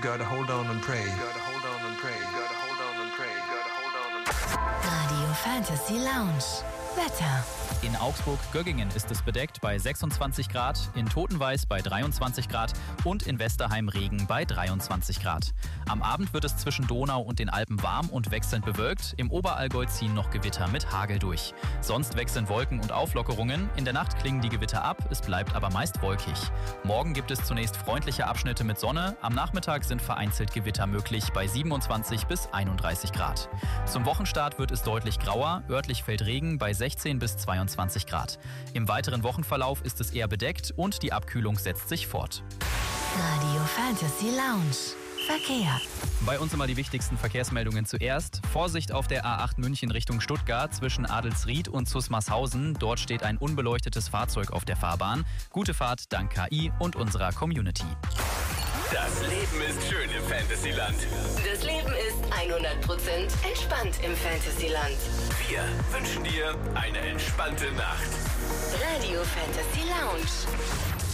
gotta hold on and pray. Radio Fantasy Lounge. Wetter. In Augsburg-Göggingen ist es bedeckt bei 26 Grad, in Totenweiß bei 23 Grad und in Westerheim Regen bei 23 Grad. Am Abend wird es zwischen Donau und den Alpen warm und wechselnd bewölkt. Im Oberallgäu ziehen noch Gewitter mit Hagel durch. Sonst wechseln Wolken und Auflockerungen. In der Nacht klingen die Gewitter ab, es bleibt aber meist wolkig. Morgen gibt es zunächst freundliche Abschnitte mit Sonne. Am Nachmittag sind vereinzelt Gewitter möglich bei 27 bis 31 Grad. Zum Wochenstart wird es deutlich grauer. Örtlich fällt Regen bei 16 bis 22 Grad. Im weiteren Wochenverlauf ist es eher bedeckt und die Abkühlung setzt sich fort. Radio Fantasy Lounge. Verkehr. Bei uns immer die wichtigsten Verkehrsmeldungen zuerst. Vorsicht auf der A8 München Richtung Stuttgart zwischen Adelsried und Zusmarshausen. Dort steht ein unbeleuchtetes Fahrzeug auf der Fahrbahn. Gute Fahrt dank KI und unserer Community. Das Leben ist schön im Fantasyland. Das Leben ist 100% entspannt im Fantasyland. Wir wünschen dir eine entspannte Nacht. Radio Fantasy Lounge.